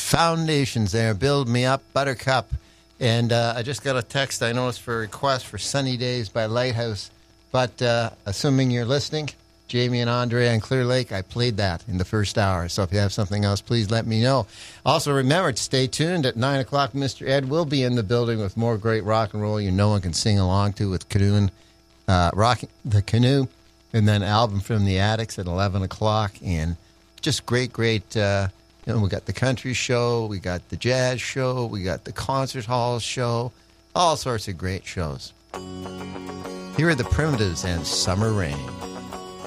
Foundations there. Build Me Up, Buttercup. And I just got a text, I noticed, for a request for Sunny Days by Lighthouse. But assuming you're listening, Jamie and Andre on Clear Lake, I played that in the first hour. So if you have something else, please let me know. Also, remember to stay tuned. At 9 o'clock, Mr. Ed will be in the building with more great rock and roll no one can sing along to with Canoeing, Rocking the Canoe. And then Album from the Attics at 11 o'clock. And just great, we got the country show, we got the jazz show, we got the concert hall show, all sorts of great shows. Here are the Primitives and Summer Rain.